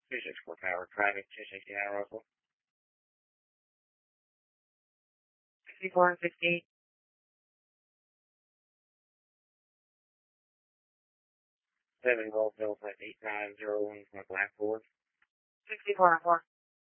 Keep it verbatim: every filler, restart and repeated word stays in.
two six four Power, traffic two sixty-nine Russell. sixty-four and sixty-eight. seven Gold Hill, eight nine zero one from Black Ford. sixty-four and four.